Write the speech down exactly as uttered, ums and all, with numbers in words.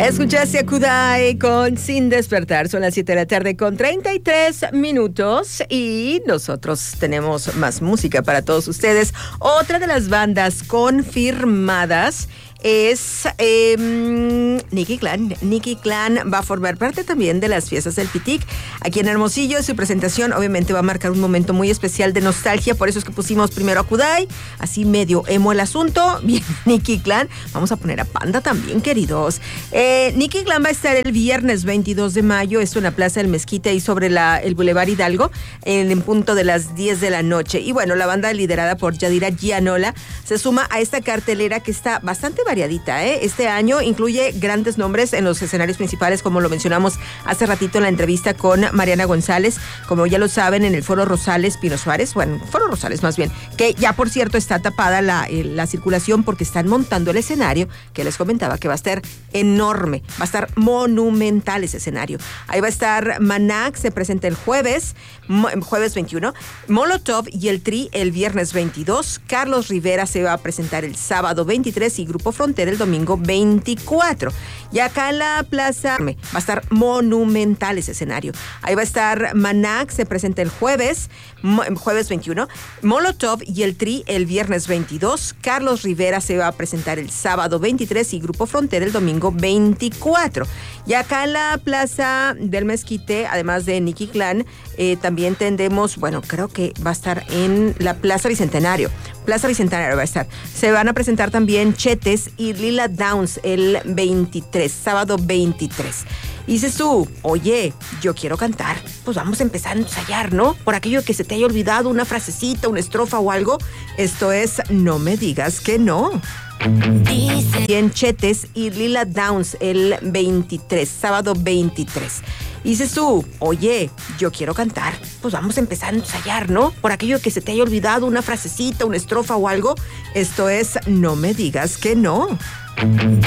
Escuchaste a Kudai con Sin Despertar. Son las siete de la tarde con treinta y tres minutos y nosotros tenemos más música para todos ustedes. Otra de las bandas confirmadas es eh, Nicky Clan. Nicky Clan va a formar parte también de las fiestas del Pitic aquí en Hermosillo. Su presentación obviamente va a marcar un momento muy especial de nostalgia, por eso es que pusimos primero a Kudai, así medio emo el asunto. Bien, Nicky Clan. Vamos a poner a Panda también, queridos. Eh, Nicky Clan va a estar el viernes veintidós de mayo, esto en la Plaza del Mezquite y sobre la, el Boulevard Hidalgo, en, en punto de las diez de la noche. Y bueno, la banda liderada por Yadira Gianola se suma a esta cartelera que está bastante variadita, ¿eh? Este año incluye grandes nombres en los escenarios principales, como lo mencionamos hace ratito en la entrevista con Mariana González, como ya lo saben, en el Foro Rosales Pino Suárez, bueno, Foro Rosales más bien, que ya por cierto está tapada la, eh, la circulación porque están montando el escenario, que les comentaba que va a estar enorme, va a estar monumental ese escenario. Ahí va a estar Manac, se presenta el jueves, jueves veintiuno, Molotov y el Tri el viernes veintidós, Carlos Rivera se va a presentar el sábado veintitrés y Grupo Frontera el domingo veinticuatro. Y acá en la plaza va a estar monumental ese escenario. Ahí va a estar Manac, se presenta el jueves, jueves veintiuno, Molotov y el Tri el viernes veintidós, Carlos Rivera se va a presentar el sábado veintitrés y Grupo Frontera el domingo veinticuatro. Y acá en la plaza del Mezquite, además de Nicky Clan, eh, también tendremos, bueno, creo que va a estar en la Plaza Bicentenario. Plaza Bicentenario va a estar. Se van a presentar también Chetes y Lila Downs el veintitrés, sábado veintitrés. Y dices tú, oye, yo quiero cantar, pues vamos a empezar a ensayar, ¿no? Por aquello que se te haya olvidado una frasecita, una estrofa o algo. Esto es No Me Digas Que No. Dice. En Chetes y Lila Downs el veintitrés, sábado veintitrés. Y dices tú, oye, yo quiero cantar, pues vamos a empezar a ensayar, ¿no? Por aquello que se te haya olvidado una frasecita, una estrofa o algo. Esto es No Me Digas Que No.